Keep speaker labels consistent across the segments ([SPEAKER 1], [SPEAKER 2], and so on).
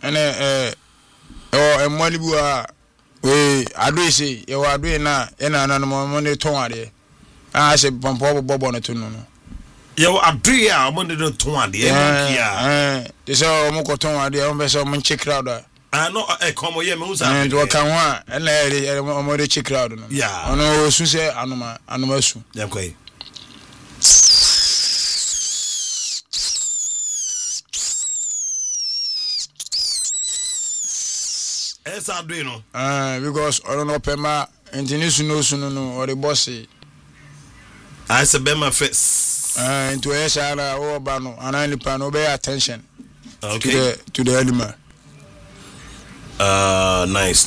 [SPEAKER 1] ene emwani bu a we ado ise ye wa ado na ena na mo ne ton ade a se pompo bobo no to no
[SPEAKER 2] ye wa ado ya mo ne ton ade e mo kia
[SPEAKER 1] de so mo ko ton ade o be so mo check crowd
[SPEAKER 2] no come ye me hu sa
[SPEAKER 1] and wo kan ho a ena mo de check crowd no ono su se anoma su
[SPEAKER 2] dem koi esa do no
[SPEAKER 1] because ono no pema entini no or the bossy
[SPEAKER 2] I say be my face
[SPEAKER 1] into esara o ba no anani pa no be attention
[SPEAKER 2] okay
[SPEAKER 1] to the animal
[SPEAKER 2] nice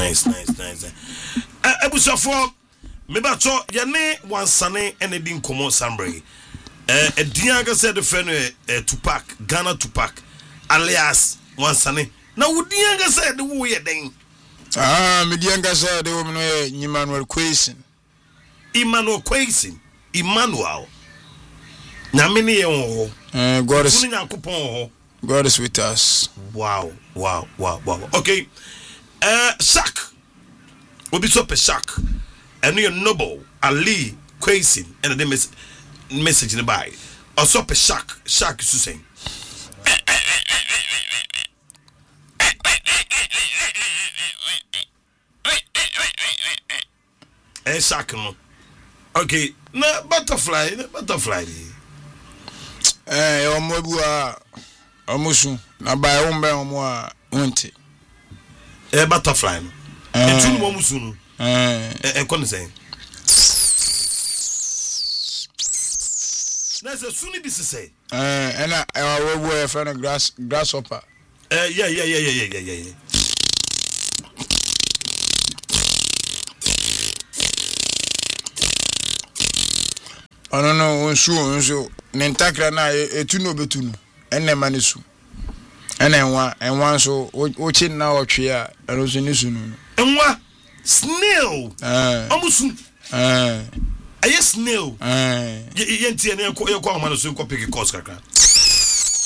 [SPEAKER 2] ebusafo me ba cho ye ne wansane ene din komo sambre edianga said the friend Tupac Ghana Tupac alias wansane na wudianga said wo ye den
[SPEAKER 1] medianga said the woman Emmanuel Quaison
[SPEAKER 2] na meni ye ho
[SPEAKER 1] God is
[SPEAKER 2] God
[SPEAKER 1] is with us.
[SPEAKER 2] Wow. Okay. Shaq. Obi so pe Shaq. And you Noble Ali Quaison and the message in the by. Also pe Shaq is saying. Shaq no. Okay. Na butterfly.
[SPEAKER 1] Omobua omusu na ba umbe omo a wonte
[SPEAKER 2] butterfly no etu no omusu no kon say na se suni bi se say
[SPEAKER 1] ena wo e friend grasshopper
[SPEAKER 2] yeah
[SPEAKER 1] no unsu nentakra na etu no betunu enne manisu ene enwa so ochi na otwe a eno so nisu no
[SPEAKER 2] enwa snail omusu aye snail ye ntie ne ye ko amano so ko pick course kaka